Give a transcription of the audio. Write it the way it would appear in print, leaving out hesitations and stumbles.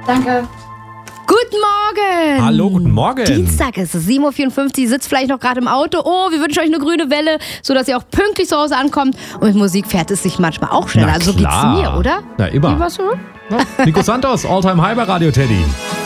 Danke. Guten Morgen! Hallo, guten Morgen. Dienstag ist es, 7.54 Uhr, sitzt vielleicht noch gerade im Auto. Oh, wir wünschen euch eine grüne Welle, sodass ihr auch pünktlich zu Hause ankommt. Und mit Musik fährt es sich manchmal auch schneller. Na Also so geht's klar. mir, oder? Na, immer. Wie war's so? Nico Santos, Alltime High bei Radio Teddy.